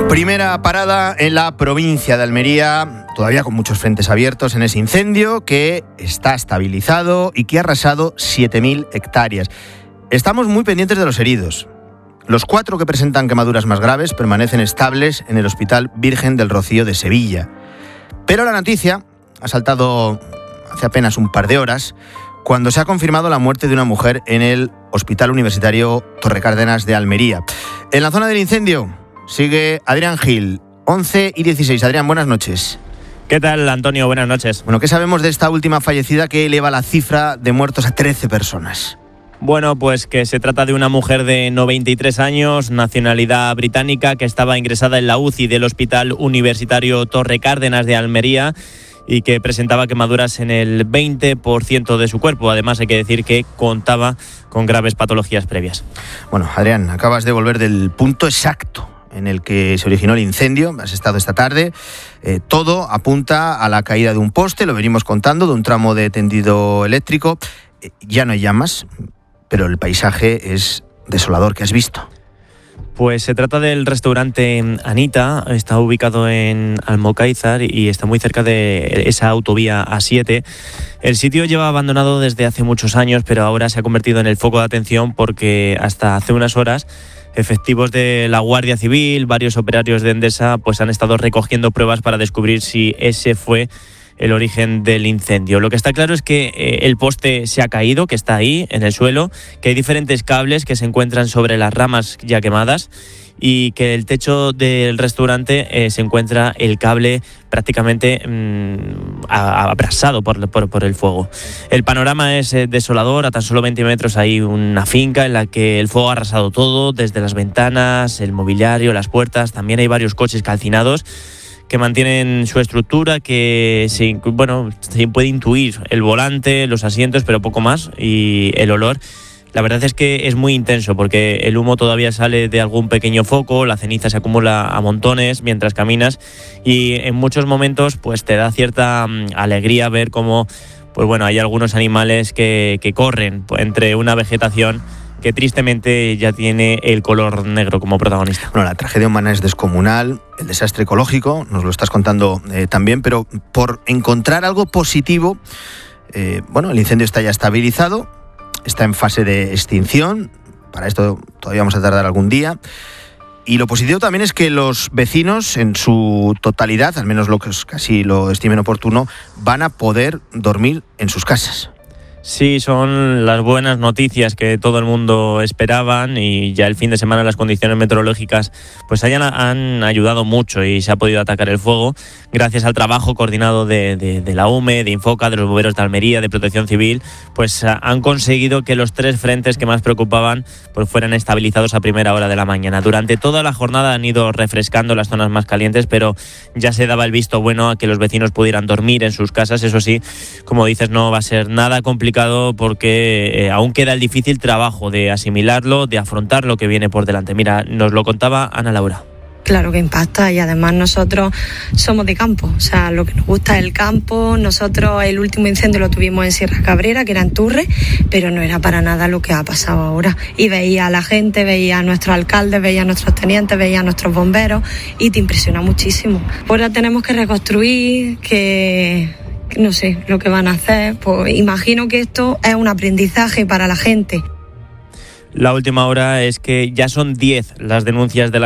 Primera parada en la provincia de Almería, todavía con muchos frentes abiertos en ese incendio que está estabilizado y que ha arrasado 7.000 hectáreas. Estamos muy pendientes de los heridos. Los 4 que presentan quemaduras más graves permanecen estables en el Hospital Virgen del Rocío de Sevilla. Pero la noticia ha saltado hace apenas un par de horas cuando se ha confirmado la muerte de una mujer en el Hospital Universitario Torrecárdenas de Almería. En la zona del incendio sigue Adrián Gil, 11 y 16. Adrián, buenas noches. ¿Qué tal, Antonio? Buenas noches. Bueno, ¿qué sabemos de esta última fallecida que eleva la cifra de muertos a 13 personas? Bueno, pues que se trata de una mujer de 93 años, nacionalidad británica, que estaba ingresada en la UCI del Hospital Universitario Torrecárdenas de Almería y que presentaba quemaduras en el 20% de su cuerpo. Además, hay que decir que contaba con graves patologías previas. Bueno, Adrián, acabas de volver del punto exacto en el que se originó el incendio. Has estado esta tarde. Todo apunta a la caída de un poste, lo venimos contando, de un tramo de tendido eléctrico. Ya no hay llamas, pero el paisaje es desolador. ¿Qué has visto? Pues se trata del restaurante Anita, está ubicado en Almocáizar y está muy cerca de esa autovía A7. El sitio lleva abandonado desde hace muchos años, pero ahora se ha convertido en el foco de atención porque hasta hace unas horas efectivos de la Guardia Civil, varios operarios de Endesa, pues han estado recogiendo pruebas para descubrir si ese fue el origen del incendio. Lo que está claro es que el poste se ha caído, que está ahí en el suelo, que hay diferentes cables que se encuentran sobre las ramas ya quemadas y que el techo del restaurante se encuentra el cable prácticamente abrasado por el fuego. El panorama es desolador. A tan solo 20 metros hay una finca en la que el fuego ha arrasado todo, desde las ventanas, el mobiliario, las puertas. También hay varios coches calcinados que mantienen su estructura, que se puede intuir el volante, los asientos, pero poco más, y el olor. La verdad es que es muy intenso porque el humo todavía sale de algún pequeño foco, la ceniza se acumula a montones mientras caminas y en muchos momentos pues te da cierta alegría ver cómo hay algunos animales que corren entre una vegetación que tristemente ya tiene el color negro como protagonista. Bueno, la tragedia humana es descomunal, el desastre ecológico, nos lo estás contando también, pero por encontrar algo positivo, el incendio está ya estabilizado, está en fase de extinción, para esto todavía vamos a tardar algún día, y lo positivo también es que los vecinos en su totalidad, al menos lo que casi lo estimen oportuno, van a poder dormir en sus casas. Sí, son las buenas noticias que todo el mundo esperaban y ya el fin de semana las condiciones meteorológicas pues han ayudado mucho y se ha podido atacar el fuego gracias al trabajo coordinado de la UME, de Infoca, de los bomberos de Almería, de Protección Civil, pues han conseguido que los 3 frentes que más preocupaban pues fueran estabilizados a primera hora de la mañana. Durante toda la jornada han ido refrescando las zonas más calientes, pero ya se daba el visto bueno a que los vecinos pudieran dormir en sus casas. Eso sí, como dices, no va a ser nada complicado porque aún queda el difícil trabajo de asimilarlo, de afrontar lo que viene por delante. Mira, nos lo contaba Ana Laura. Claro que impacta y además nosotros somos de campo, o sea, lo que nos gusta es el campo. Nosotros el último incendio lo tuvimos en Sierra Cabrera, que era en Turre, pero no era para nada lo que ha pasado ahora. Y veía a la gente, veía a nuestros alcaldes, veía a nuestros tenientes, veía a nuestros bomberos y te impresiona muchísimo. Ahora tenemos que reconstruir, que no sé lo que van a hacer, pues imagino que esto es un aprendizaje para la gente. La última hora es que ya son 10 las denuncias de la